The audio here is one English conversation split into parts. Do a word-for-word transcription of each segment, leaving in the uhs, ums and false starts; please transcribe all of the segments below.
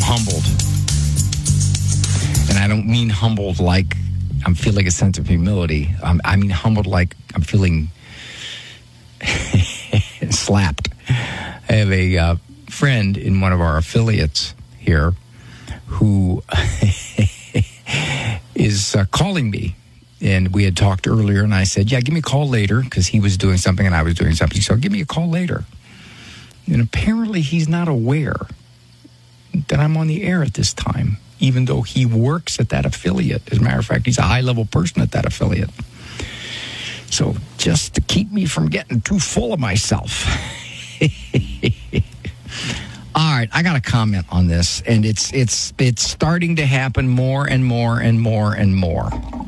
humbled. And I don't mean humbled like I'm feeling a sense of humility. Um, I mean humbled like I'm feeling slapped. I have a uh, friend in one of our affiliates here who is uh, calling me. And we had talked earlier, and I said, yeah, give me a call later, because he was doing something and I was doing something. So give me a call later. And apparently he's not aware that I'm on the air at this time, even though he works at that affiliate. As a matter of fact, he's a high-level person at that affiliate. So just to keep me from getting too full of myself. All right, I got to comment on this, and it's it's it's starting to happen more and more and more and more.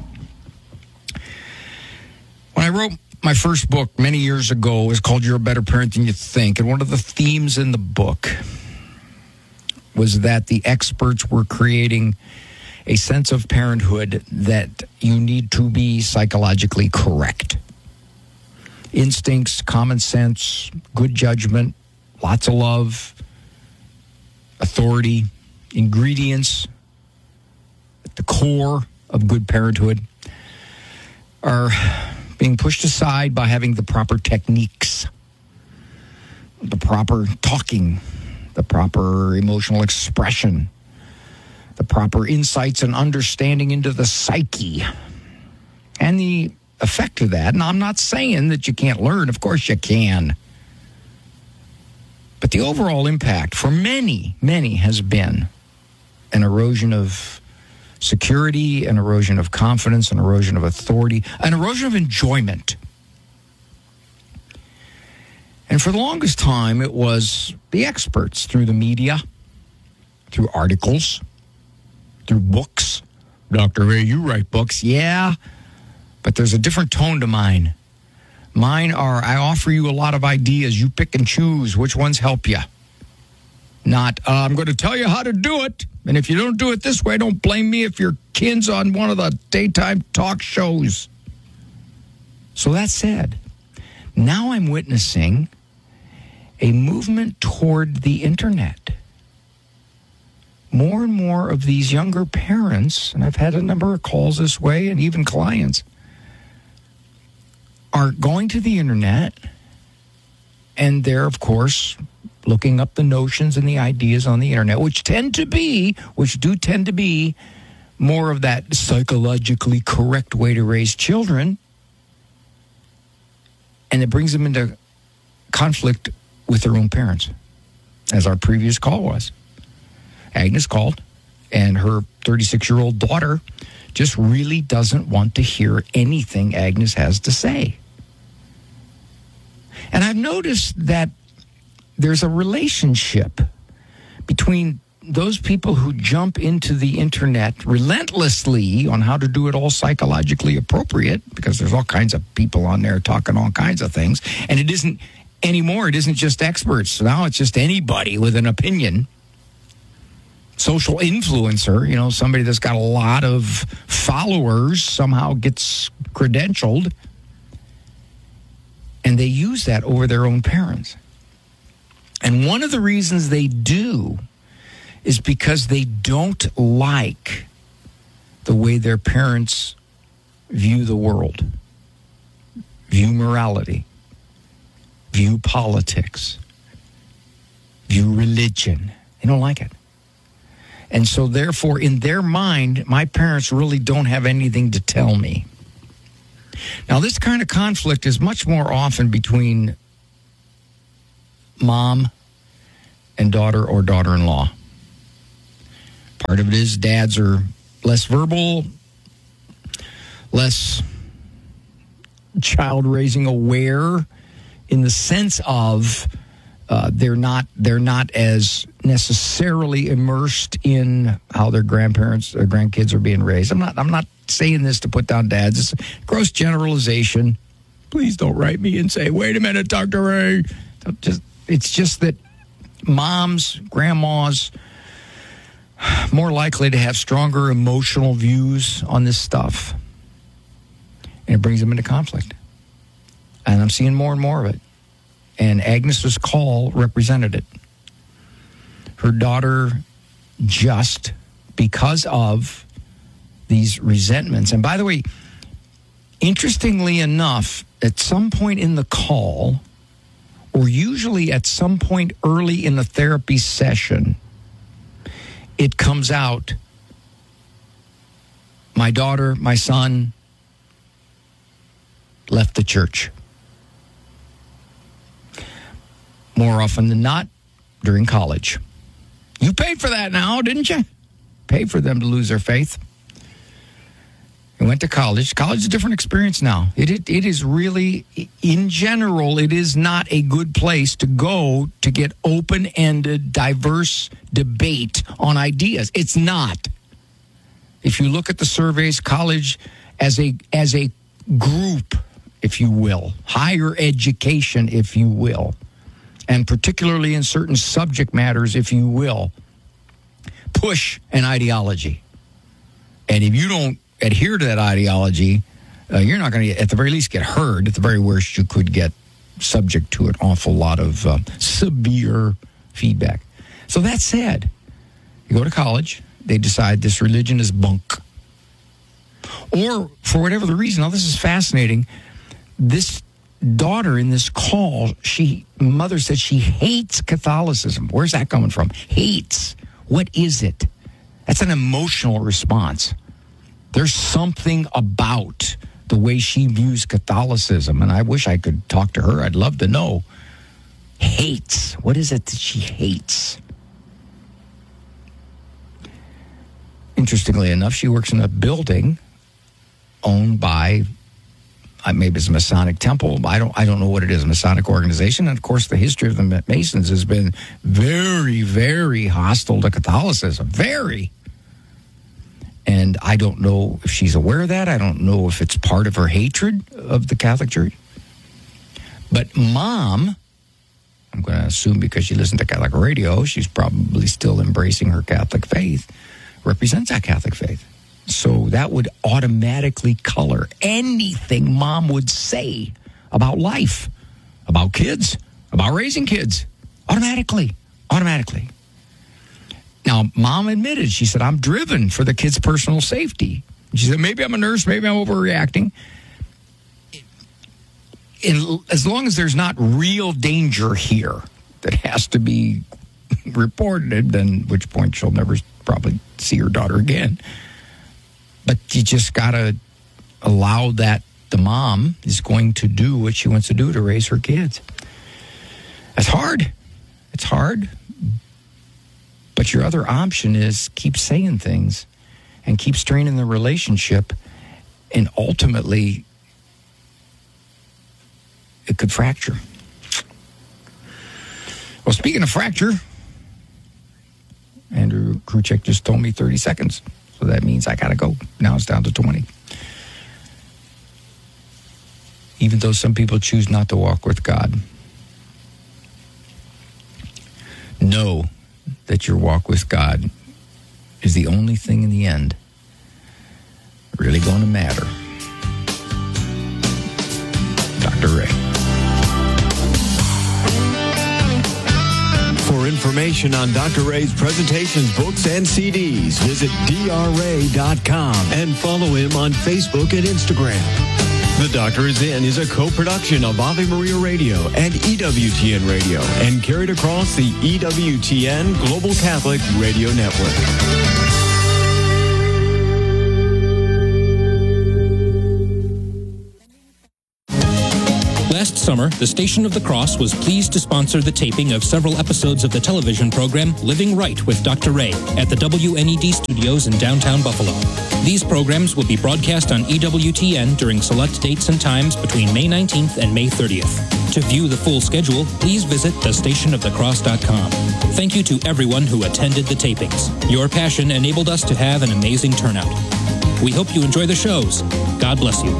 When I wrote my first book many years ago, it was called You're a Better Parent Than You Think, and one of the themes in the book was that the experts were creating a sense of parenthood that you need to be psychologically correct. Instincts, common sense, good judgment, lots of love, authority, ingredients at the core of good parenthood are being pushed aside by having the proper techniques, the proper talking, the proper emotional expression, the proper insights and understanding into the psyche, and the effect of that. And I'm not saying that you can't learn. Of course you can. But the overall impact for many, many has been an erosion of security, an erosion of confidence, an erosion of authority, an erosion of enjoyment. And for the longest time, it was the experts through the media, through articles, through books. Doctor Ray, you write books. Yeah, but there's a different tone to mine. Mine are, I offer you a lot of ideas. You pick and choose which ones help you. Not, uh, I'm going to tell you how to do it. And if you don't do it this way, don't blame me if your kid's on one of the daytime talk shows. So that said, now I'm witnessing a movement toward the internet. More and more of these younger parents, and I've had a number of calls this way, and even clients, are going to the internet, and they're, of course, looking up the notions and the ideas on the internet, which tend to be, which do tend to be more of that psychologically correct way to raise children. And it brings them into conflict with their own parents, as our previous call was. Agnes called, and her thirty-six-year-old daughter just really doesn't want to hear anything Agnes has to say. And I've noticed that there's a relationship between those people who jump into the internet relentlessly on how to do it all psychologically appropriate, because there's all kinds of people on there talking all kinds of things. And it isn't anymore, it isn't just experts. Now it's just anybody with an opinion. Social influencer, you know, somebody that's got a lot of followers somehow gets credentialed. And they use that over their own parents. And one of the reasons they do is because they don't like the way their parents view the world, view morality, view politics, view religion. They don't like it. And so therefore, in their mind, my parents really don't have anything to tell me. Now, this kind of conflict is much more often between mom and daughter or daughter-in-law. Part of it is dads are less verbal, less child-raising aware, in the sense of uh, they're not they're not as necessarily immersed in how their grandparents or grandkids are being raised. I'm not I'm not saying this to put down dads. It's a gross generalization. Please don't write me and say, "Wait a minute, Doctor Ray." Just it's just that moms, grandmas, more likely to have stronger emotional views on this stuff, and it brings them into conflict. And I'm seeing more and more of it. And Agnes's call represented it. Her daughter just because of these resentments. And by the way, interestingly enough, at some point in the call, or usually at some point early in the therapy session, it comes out, my daughter, my son left the church. More often than not, during college. You paid for that now, didn't you? Paid for them to lose their faith. I went to college. College is a different experience now. It, it It is really, in general, it is not a good place to go to get open-ended, diverse debate on ideas. It's not. If you look at the surveys, college as a as a group, if you will, higher education, if you will, and particularly in certain subject matters, if you will, push an ideology. And if you don't adhere to that ideology, uh, you're not going to, at the very least, get heard. At the very worst, you could get subject to an awful lot of uh, severe feedback. So that said, you go to college, they decide this religion is bunk. Or, for whatever the reason, now this is fascinating, this daughter in this call, she mother said she hates Catholicism. Where's that coming from? Hates. What is it? That's an emotional response. There's something about the way she views Catholicism, and I wish I could talk to her. I'd love to know. Hates. What is it that she hates? Interestingly enough, she works in a building owned by, uh, maybe it's a Masonic temple. I don't, I don't know what it is, a Masonic organization. And, of course, the history of the Masons has been very, very hostile to Catholicism. Very. And I don't know if she's aware of that. I don't know if it's part of her hatred of the Catholic Church. But Mom, I'm going to assume because she listens to Catholic radio, she's probably still embracing her Catholic faith, represents that Catholic faith. So that would automatically color anything Mom would say about life, about kids, about raising kids. Automatically. Automatically. Now, Mom admitted, she said, I'm driven for the kids' personal safety. She said, maybe I'm a nurse, maybe I'm overreacting. In, as long as there's not real danger here that has to be reported, then at which point she'll never probably see her daughter again. But you just got to allow that the mom is going to do what she wants to do to raise her kids. That's hard. It's hard. But your other option is keep saying things and keep straining the relationship, and ultimately it could fracture. Well, speaking of fracture, Andrew Kruchek just told me thirty seconds. So that means I got to go. Now it's down to twenty. Even though some people choose not to walk with God, know that your walk with God is the only thing in the end really going to matter. Doctor Ray. For information on Doctor Ray's presentations, books, and C Ds, visit D R ray dot com and follow him on Facebook and Instagram. The Doctor Is In is a co-production of Ave Maria Radio and E W T N Radio and carried across the E W T N Global Catholic Radio Network. Last summer, the Station of the Cross was pleased to sponsor the taping of several episodes of the television program Living Right with Doctor Ray at the W N E D studios in downtown Buffalo. These programs will be broadcast on E W T N during select dates and times between May nineteenth and May thirtieth. To view the full schedule, please visit the station of the cross dot com. Thank you to everyone who attended the tapings. Your passion enabled us to have an amazing turnout. We hope you enjoy the shows. God bless you.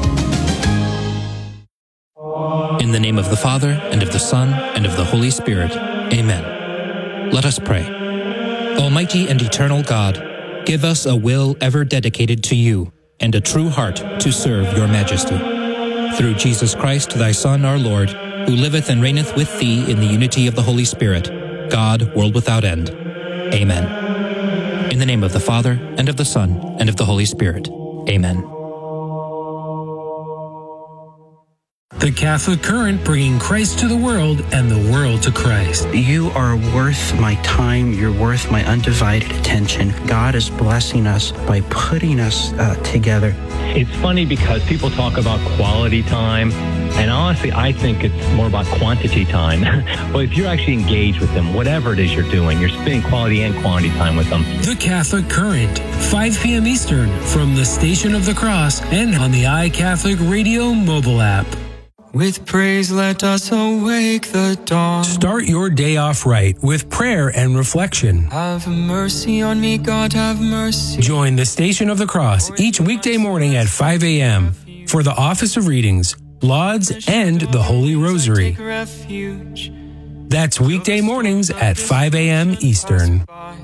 In the name of the Father, and of the Son, and of the Holy Spirit. Amen. Let us pray. Almighty and eternal God, give us a will ever dedicated to you, and a true heart to serve your majesty. Through Jesus Christ, thy Son, our Lord, who liveth and reigneth with thee in the unity of the Holy Spirit, God, world without end. Amen. name of the Father, and of the Son, and of the Holy Spirit. Amen. The Catholic Current, bringing Christ to the world and the world to Christ. You are worth my time. You're worth my undivided attention. God is blessing us by putting us uh, together. It's funny because people talk about quality time, and honestly, I think it's more about quantity time. But if you're actually engaged with them, whatever it is you're doing, you're spending quality and quantity time with them. The Catholic Current, five p.m. Eastern, from the Station of the Cross and on the iCatholic Radio mobile app. With praise, let us awake the dawn. Start your day off right with prayer and reflection. Have mercy on me, God, have mercy. Join the Station of the Cross each weekday morning at five a.m. for the Office of Readings, Lauds, and the Holy Rosary. That's weekday mornings at five a.m. Eastern.